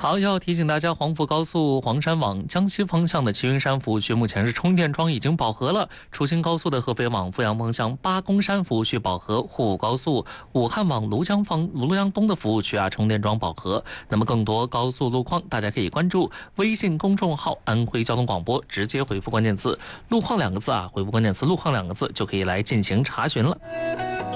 好，要提醒大家，黄埔高速黄山往江西方向的齐云山服务区目前是充电桩已经饱和了。出京高速的合肥往阜阳方向八公山服务区饱和，沪武高速武汉往庐阳东的服务区充电桩饱和。那么更多高速路况，大家可以关注微信公众号安徽交通广播，直接回复关键字"路况"2个字回复关键词"路况"2个字就可以来进行查询了。